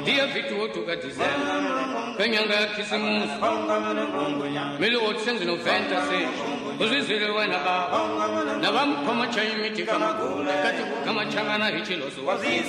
Dia vitu tuka December. Kanyanga kisimusi. Mili otsenzi no fantasy. Uzizile wena ba. Na bamkhoma chayimiti kama kule. Kati kama changana hichiloso.